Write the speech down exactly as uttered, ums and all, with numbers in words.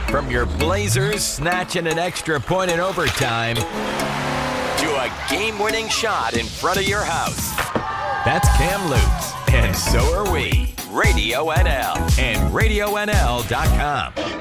From your Blazers snatching an extra point in overtime to a game-winning shot in front of your house. That's Cam Lutz, and so are we. Radio N L and radio N L dot com.